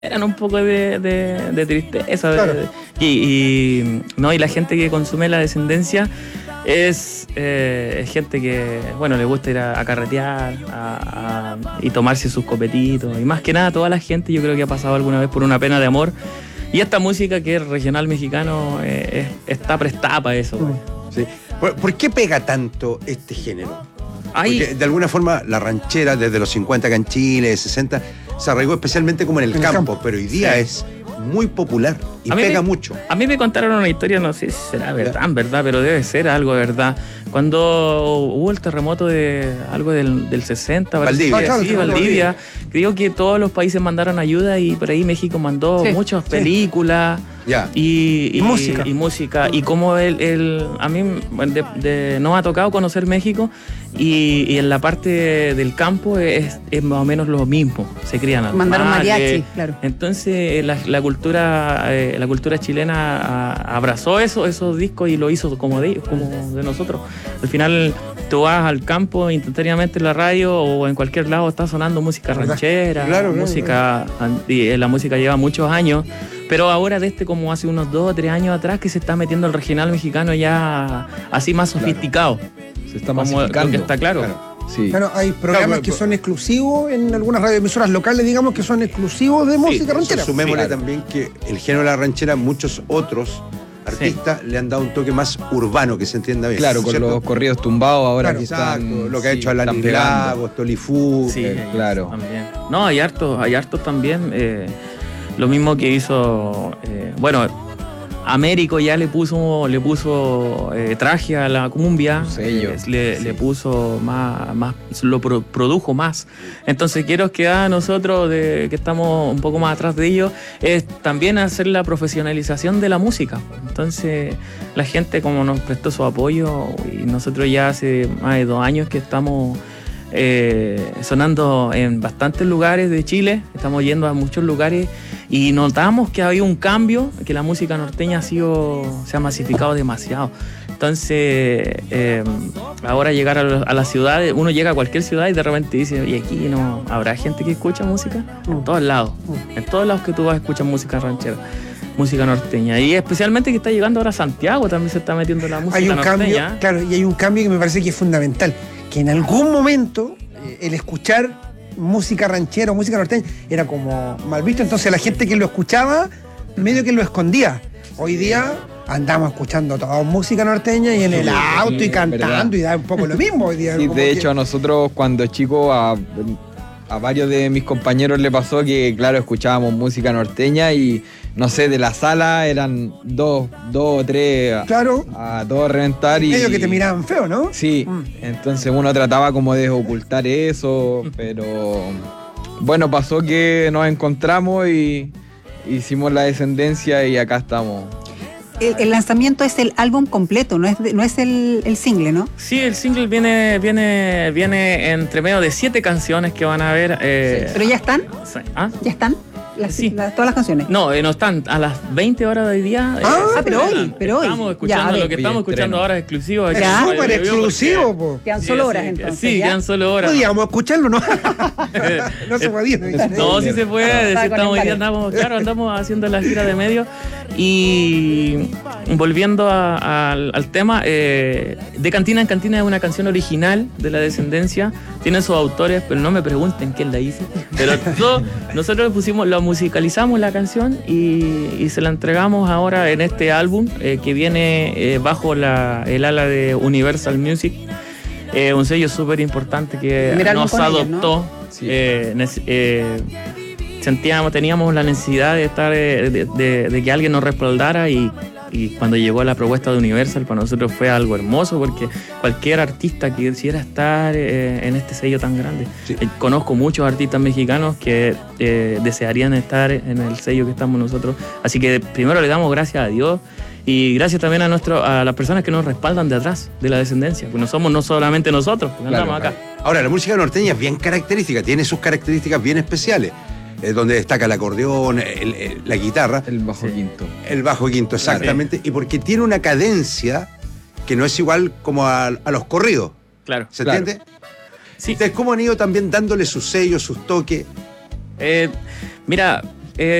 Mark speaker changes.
Speaker 1: eran un poco de tristeza.
Speaker 2: Claro.
Speaker 1: Y la gente que consume La Descendencia es gente que, bueno, le gusta ir a carretear y tomarse sus copetitos. Y más que nada, toda la gente yo creo que ha pasado alguna vez por una pena de amor. Y esta música que es regional mexicano está prestada para eso.
Speaker 3: Sí. ¿Por qué pega tanto este género?
Speaker 1: Hay,
Speaker 3: Porque de alguna forma la ranchera desde los 50 acá en Chile, 60, se arraigó especialmente como en el campo, pero hoy día es muy popular y pega mucho.
Speaker 1: A mí me contaron una historia, no sé si será verdad, pero debe ser algo de verdad. Cuando hubo el terremoto de algo del 60,
Speaker 3: Valdivia.
Speaker 1: Valdivia, creo que todos los países mandaron ayuda y por ahí México mandó muchas películas. Y música. Y como a mí no me ha tocado conocer México y en la parte del campo es más o menos lo mismo. Se crían animales.
Speaker 4: Mandaron mariachi, claro.
Speaker 1: Entonces la cultura chilena abrazó esos discos y lo hizo como de nosotros. Al final tú vas al campo instantáneamente en la radio o en cualquier lado está sonando música ranchera, música. Y la música lleva muchos años. Pero ahora como hace unos 2 o 3 años atrás que se está metiendo el regional mexicano ya así más sofisticado.
Speaker 5: Se está masificando.
Speaker 1: Que está claro.
Speaker 5: Sí.
Speaker 2: Claro, hay programas que son exclusivos en algunas radioemisoras locales, digamos, que son exclusivos de música ranchera.
Speaker 3: Sumémosle también que el género de la ranchera, muchos otros artistas le han dado un toque más urbano, que se entienda bien.
Speaker 5: Claro, con los corridos tumbados ahora que están.
Speaker 3: Lo que ha hecho Alanis Lagos, Tolifú.
Speaker 1: Sí,
Speaker 5: claro.
Speaker 1: También. No, hay hartos también. Lo mismo que hizo, Américo ya le puso traje a la cumbia, le puso más, lo produjo más. Entonces quiero que a nosotros, que estamos un poco más atrás de ellos, es también hacer la profesionalización de la música. Entonces la gente como nos prestó su apoyo y nosotros ya hace más de 2 años que estamos sonando en bastantes lugares de Chile, estamos yendo a muchos lugares y notamos que había un cambio, que la música norteña se ha masificado demasiado. Entonces, ahora llegar a las ciudades, uno llega a cualquier ciudad y de repente dice, ¿y aquí no habrá gente que escucha música? En todos lados que tú vas a escuchar música ranchera, música norteña. Y especialmente que está llegando ahora a Santiago, también se está metiendo la música norteña.
Speaker 2: Cambio, claro, y hay un cambio que me parece que es fundamental, que en algún momento el escuchar música ranchera o música norteña era como mal visto, entonces la gente que lo escuchaba medio que lo escondía. Hoy día andamos escuchando toda música norteña y en el auto y cantando, y da un poco lo mismo hoy día.
Speaker 5: Sí, de hecho a nosotros cuando chicos a varios de mis compañeros le pasó que, claro, escuchábamos música norteña y, no sé, de la sala eran 2 o 3
Speaker 2: claro,
Speaker 5: a todos reventar. Y
Speaker 2: medio que te miraban feo, ¿no?
Speaker 5: Sí, entonces uno trataba como de ocultar eso, pero bueno, pasó que nos encontramos y hicimos La Descendencia y acá estamos.
Speaker 4: El lanzamiento es el álbum completo, no es el single, ¿no?
Speaker 1: Sí, el single viene entre medio de 7 canciones que van a ver.
Speaker 4: ¿Pero ya están?
Speaker 1: ¿Ah?
Speaker 4: ¿Ya están? Todas las canciones.
Speaker 1: No están a las 20 horas de hoy día.
Speaker 4: Pero hoy.
Speaker 1: Estamos escuchando lo que estamos escuchando ahora es exclusivo.
Speaker 2: Es súper exclusivo, po.
Speaker 4: Quedan solo horas entonces.
Speaker 1: Sí, quedan solo horas.
Speaker 2: Podíamos escucharlo, ¿no? No se podía.
Speaker 1: No, sí se puede. Hoy día andamos haciendo la gira de medios. Y volviendo al tema, De Cantina en Cantina es una canción original de La Descendencia. Tiene sus autores, pero no me pregunten quién la hizo. Pero nosotros musicalizamos la canción y se la entregamos ahora en este álbum que viene bajo el ala de Universal Music, un sello súper importante que nos adoptó.
Speaker 4: Ellos, ¿no?
Speaker 1: Teníamos la necesidad de estar de que alguien nos respaldara y cuando llegó la propuesta de Universal para nosotros fue algo hermoso porque cualquier artista que quisiera estar en este sello tan grande. Conozco muchos artistas mexicanos que desearían estar en el sello que estamos nosotros, así que primero le damos gracias a Dios y gracias también a las personas que nos respaldan de atrás de La Descendencia, porque no somos no solamente nosotros que andamos acá.
Speaker 3: Ahora, la música norteña es bien característica, tiene sus características bien especiales. Donde destaca el acordeón, la guitarra.
Speaker 5: El bajo quinto.
Speaker 3: El bajo quinto, exactamente. Y porque tiene una cadencia que no es igual como a los corridos.
Speaker 1: Claro.
Speaker 3: ¿Se entiende?
Speaker 1: Sí.
Speaker 3: Entonces, ¿cómo han ido también dándole sus sellos, sus toques?
Speaker 1: Mira,